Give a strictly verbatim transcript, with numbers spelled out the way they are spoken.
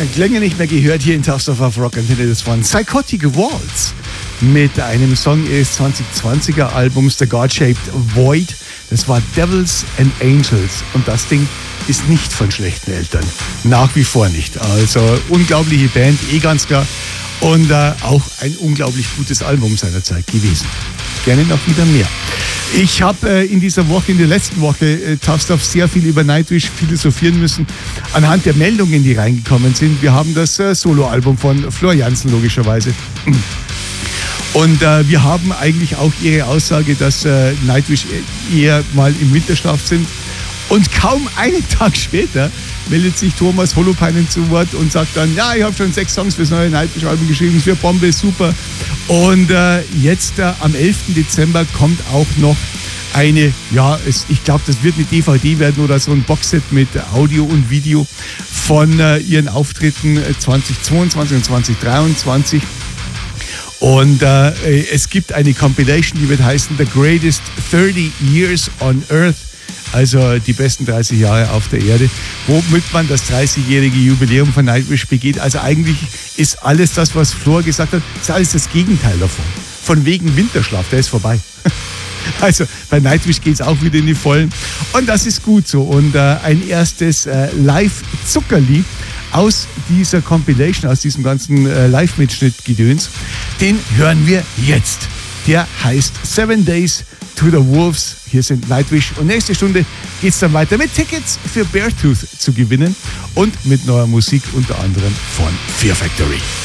länger nicht mehr gehört hier in Tough Stuff auf Rock Antenne. Das waren Psychotic Waltz mit einem Song ihres zwanzig zwanziger Albums The God-Shaped Void. Das war Devils and Angels und das Ding ist nicht von schlechten Eltern. Nach wie vor nicht. Also unglaubliche Band, eh ganz klar. Und äh, auch ein unglaublich gutes Album seiner Zeit gewesen. Gerne noch wieder mehr. Ich habe äh, in dieser Woche, in der letzten Woche, äh, Tough Stuff sehr viel über Nightwish philosophieren müssen. Anhand der Meldungen, die reingekommen sind. Wir haben das äh, Soloalbum von Floor Jansen logischerweise. Und äh, wir haben eigentlich auch ihre Aussage, dass äh, Nightwish eher mal im Winterschlaf sind. Und kaum einen Tag später meldet sich Thomas Holopainen zu Wort und sagt dann, ja, ich habe schon sechs Songs fürs neue Nightwish-Album geschrieben, es wird Bombe, super. Und äh, jetzt äh, am elften Dezember kommt auch noch eine, ja, es, ich glaube, das wird eine D V D werden oder so ein Boxset mit Audio und Video von äh, ihren Auftritten zweitausendzweiundzwanzig und zweitausenddreiundzwanzig. Und äh, es gibt eine Compilation, die wird heißen The Greatest thirty Years on Earth. Also die besten dreißig Jahre auf der Erde, womit man das dreißigjährige Jubiläum von Nightwish begeht. Also eigentlich ist alles das, was Floor gesagt hat, ist alles das Gegenteil davon. Von wegen Winterschlaf, der ist vorbei. Also bei Nightwish geht es auch wieder in die Vollen. Und das ist gut so. Und äh, ein erstes äh, Live-Zuckerli aus dieser Compilation, aus diesem ganzen äh, Live-Mitschnitt-Gedöns, den hören wir jetzt. Der heißt Seven Days to the Wolves. Hier sind Nightwish und nächste Stunde geht es dann weiter mit Tickets für Beartooth zu gewinnen und mit neuer Musik unter anderem von Fear Factory.